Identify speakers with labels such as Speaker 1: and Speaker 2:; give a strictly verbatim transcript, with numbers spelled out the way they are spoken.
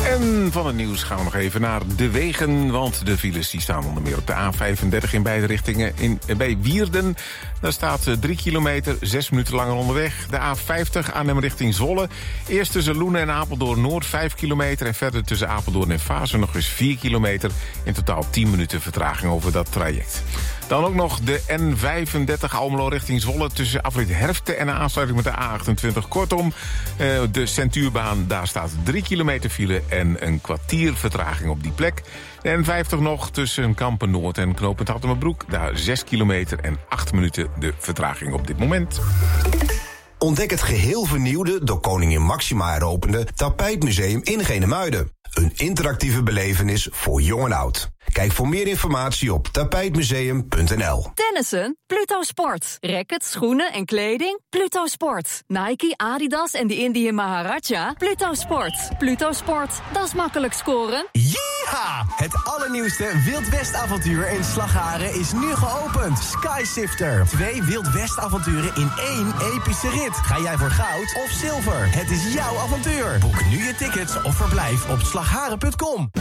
Speaker 1: En van het nieuws gaan we nog even naar de wegen. Want de files die staan onder meer op de A vijfendertig in beide richtingen. In, bij Wierden, daar staat drie kilometer, zes minuten langer onderweg. De A vijftig Arnhem richting Zwolle. Eerst tussen Loenen en Apeldoorn Noord vijf kilometer. En verder tussen Apeldoorn en Vaassen nog eens vier kilometer. In totaal tien minuten vertraging over dat traject. Dan ook nog de N vijfendertig Almelo richting Zwolle... tussen afrit Herften en de aansluiting met de A achtentwintig. Kortom, de Centuurbaan, daar staat drie kilometer file... en een kwartier vertraging op die plek. De N vijftig nog tussen Kampen Noord en knooppunt Hattemerbroek. Daar zes kilometer en acht minuten de vertraging op dit moment.
Speaker 2: Ontdek het geheel vernieuwde, door koningin Máxima heropende... Tapijtmuseum in Genemuiden. Een interactieve belevenis voor jong en oud. Kijk voor meer informatie op tapijtmuseum punt n l.
Speaker 3: Tennissen? Pluto Sport. Rackets, schoenen en kleding? Pluto Sport. Nike, Adidas en de Indië Maharaja? Pluto Sport. Pluto Sport. Dat is makkelijk scoren.
Speaker 4: Yeeha! Het allernieuwste Wild West avontuur in Slagharen is nu geopend. Skysifter. Twee Wild West avonturen in één epische rit. Ga jij voor goud of zilver? Het is jouw avontuur. Boek nu je tickets of verblijf op slagharen punt com.